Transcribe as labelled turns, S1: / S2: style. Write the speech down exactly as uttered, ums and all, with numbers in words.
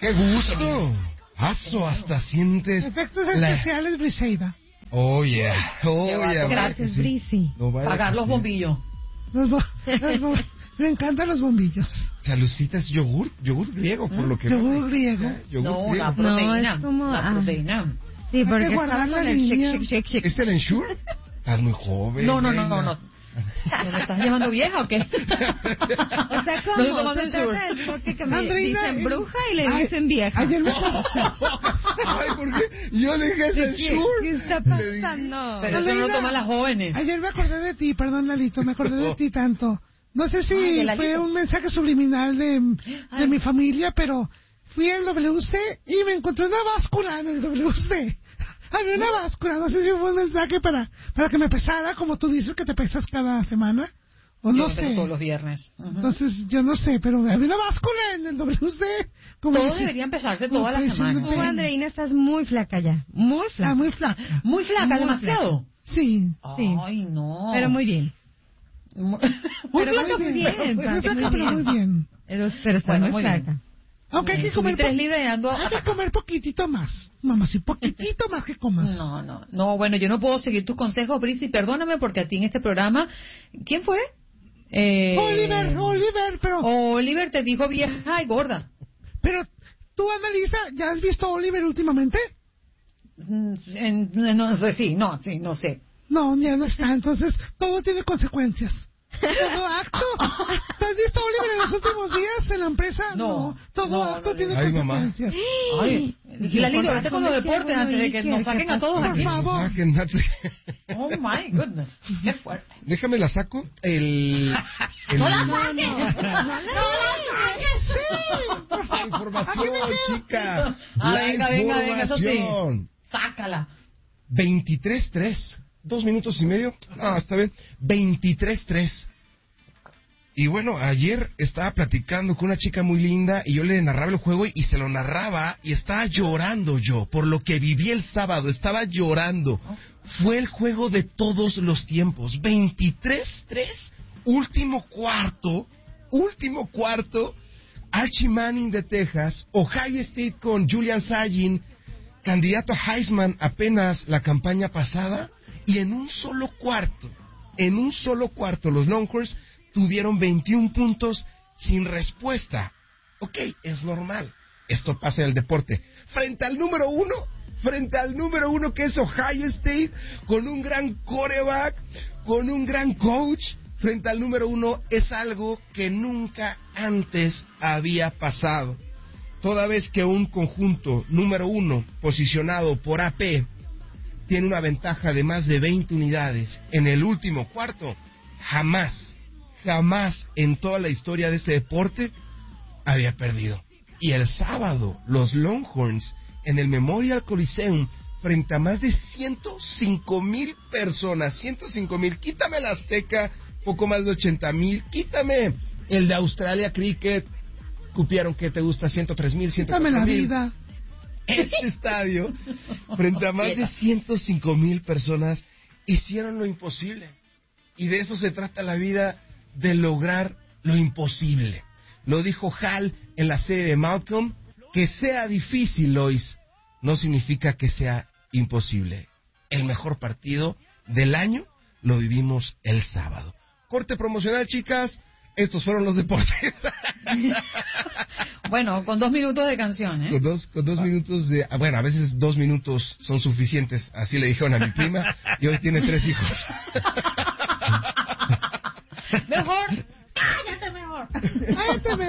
S1: ¡Qué gusto! Aso, hasta sientes...
S2: Efectos
S1: la...
S2: especiales, Briseida.
S1: Oh, yeah. Oh, yeah.
S3: Gracias,
S1: sí.
S3: Brisi.
S1: No vaya
S4: Pagar
S1: que
S4: los
S1: sí.
S4: bombillos.
S2: Los bo- los bo- Me encantan los bombillos.
S1: Salucita es yogur, yogur griego, por lo que...
S2: Yogur
S1: veo.
S2: griego.
S1: Yogur
S4: No,
S1: griego.
S4: la proteína.
S3: No, es como,
S4: la
S3: ah.
S4: proteína.
S3: Sí, porque
S2: que guardar
S3: estaba
S2: la
S3: con el
S2: línea.
S3: shake, shake, shake,
S1: ¿Es el Ensure? Estás muy joven.
S4: No, no, no, no,
S1: reina.
S4: no. ¿Me estás llamando vieja o qué?
S3: O sea,
S4: No
S3: ¿cómo?
S4: estoy tomando
S3: Se
S4: el
S3: trata
S4: sur.
S3: del toque que me
S2: Andreina,
S3: dicen
S2: eh,
S3: bruja y le
S2: ay,
S3: dicen vieja.
S2: Ayer me...
S1: Ay, ¿por qué? Yo le dije ese
S3: ¿Qué,
S1: Ensure.
S3: ¿Qué está
S1: Le dije-
S3: pasando?
S4: Pero eso no lo toman las jóvenes.
S2: Ayer me acordé de ti, perdón, Lalito, me acordé de ti tanto. No sé si
S4: Ay, ¿de Lalito?
S2: fue un mensaje subliminal de, de
S4: Ay.
S2: mi familia, pero fui al W C y me encontré una báscula en el W C. Había una báscula, no sé si fue un mensaje para, para que me pesara, como tú dices que te pesas cada semana, o
S4: Yo
S2: no
S4: me peso
S2: sé.
S4: todos los viernes. Ujú.
S2: Entonces, yo no sé, pero había una báscula en el W C. Como
S4: Todos
S2: dice-
S4: deberían pesarse
S2: como
S4: todas las
S2: diciendo,
S4: semanas.
S3: Tú, Andreina, estás muy flaca ya. Muy flaca.
S2: Ah, muy flaca.
S4: Muy flaca,
S3: Muy
S4: demasiado.
S2: Sí.
S3: Sí.
S4: Ay, no.
S3: Pero muy bien.
S4: Muy,
S3: Pero
S4: flaca,
S3: muy bien,
S4: pero-
S2: Muy
S3: Paco,
S2: flaca, pero muy bien.
S3: Pero, pero está
S4: Bueno,
S3: muy
S4: muy
S3: flaca.
S4: bien.
S2: Aunque hay que
S4: Subí
S2: comer
S4: tres
S2: po-
S4: libras y ando
S2: hay que
S4: a-
S2: comer poquitito más. Mamá, sí, poquitito más que comas.
S4: No, no, no, bueno, yo no puedo seguir tus consejos, Brisi, perdóname porque a ti en este programa, ¿quién fue? Eh,
S2: Oliver, Oliver, pero,
S4: Oliver te dijo vieja y gorda.
S2: pero tú, Annalisa, ¿ya has visto a Oliver últimamente?
S4: Mm, en- no sé, sí, no, sí, no sé.
S2: No, ya no está, entonces todo tiene consecuencias. Todo acto. ¿Te has visto a Oliver en los últimos días en la empresa?
S4: No,
S2: todo
S4: no,
S2: acto
S4: no,
S2: tiene
S1: Ay, mamá.
S2: consecuencias.
S4: Ay, Lalito, vete con los deportes antes de que nos saquen a todos
S2: Por
S4: aquí.
S2: favor.
S1: Saquen, Nati.
S4: Oh my goodness, qué fuerte.
S1: Déjame la saco. El... el...
S4: ¡No la
S2: No,
S4: saques!
S2: no.
S4: ¡No la saques!
S1: La información, chica.
S4: Ah,
S1: La
S4: venga, venga, venga, eso sí.
S1: información.
S4: Sácala.
S1: veintitrés tres. Dos minutos y medio. Ah, está bien. veintitrés tres. Y bueno, ayer estaba platicando con una chica muy linda y yo le narraba el juego y se lo narraba y estaba llorando yo por lo que viví el sábado. Estaba llorando. Fue el juego de todos los tiempos. veintitrés tres. Último cuarto. Último cuarto. Archie Manning de Texas. Ohio State con Julian Sayin. Candidato a Heisman apenas la campaña pasada. Y en un solo cuarto. En un solo cuarto los Longhorns tuvieron veintiún puntos sin respuesta. Ok, es normal. Esto pasa en el deporte. Frente al número uno, frente al número uno que es Ohio State, con un gran quarterback, con un gran coach, frente al número uno es algo que nunca antes había pasado. Toda vez que un conjunto número uno, posicionado por A P, tiene una ventaja de más de veinte unidades en el último cuarto, jamás, jamás en toda la historia de este deporte había perdido. Y el sábado, los Longhorns en el Memorial Coliseum, frente a más de ciento cinco mil personas, ciento cinco mil, quítame la Azteca, poco más de ochenta mil, quítame el de Australia Cricket, cupieron que te gusta ciento tres mil, ciento
S2: Dame
S1: cuatro
S2: la
S1: mil.
S2: vida.
S1: Este estadio, frente a más de ciento cinco mil personas, hicieron lo imposible. Y de eso se trata la vida, de lograr lo imposible. Lo dijo Hal en la serie de Malcolm, que sea difícil, Lois, no significa que sea imposible. El mejor partido del año lo vivimos el sábado. Corte promocional, chicas. Estos fueron los deportes.
S4: Bueno, con dos minutos de canción, ¿eh?
S1: Con dos, con dos minutos de... Bueno, a veces dos minutos son suficientes. Así le dijeron a mi prima. Y hoy tiene tres hijos.
S4: Mejor. Cállate mejor.
S2: Cállate,